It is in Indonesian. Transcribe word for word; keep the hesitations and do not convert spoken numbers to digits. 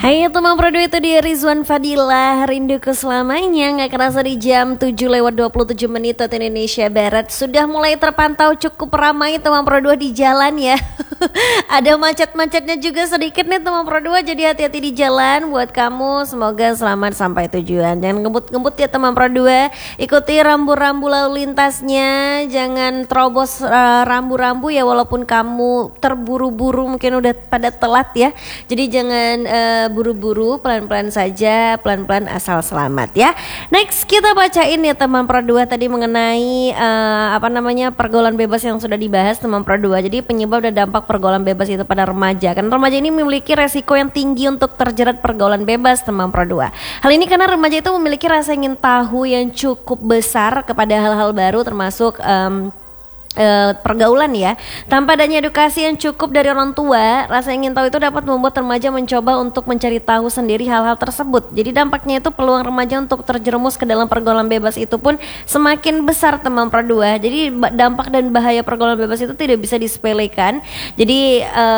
Hai teman Produ, itu dia Rizwan Fadilah, rinduku selamanya. Gak kerasa di jam tujuh lewat dua puluh tujuh menit waktu Indonesia Barat sudah mulai terpantau cukup ramai teman Produ di jalan ya. Ada macet-macetnya juga sedikit nih teman Produ, jadi hati-hati di jalan buat kamu. Semoga selamat sampai tujuan. Jangan ngebut-ngebut ya teman Produ, ikuti rambu-rambu lalu lintasnya. Jangan terobos uh, rambu-rambu ya, walaupun kamu terburu-buru mungkin udah pada telat ya. Jadi jangan uh, buru-buru, pelan-pelan saja, pelan-pelan asal selamat ya. Next kita bacain ya teman Pro dua tadi mengenai uh, apa namanya pergaulan bebas yang sudah dibahas teman Pro dua. Jadi penyebab dan dampak pergaulan bebas itu pada remaja. Karena remaja ini memiliki resiko yang tinggi untuk terjerat pergaulan bebas teman Pro dua. Hal ini karena remaja itu memiliki rasa ingin tahu yang cukup besar kepada hal-hal baru, termasuk um, Uh, pergaulan ya. Tanpa adanya edukasi yang cukup dari orang tua, rasa ingin tahu itu dapat membuat remaja mencoba untuk mencari tahu sendiri hal-hal tersebut. Jadi dampaknya itu peluang remaja untuk terjerumus ke dalam pergaulan bebas itu pun semakin besar teman Pro dua. Jadi dampak dan bahaya pergaulan bebas itu tidak bisa disepelekan. Jadi uh,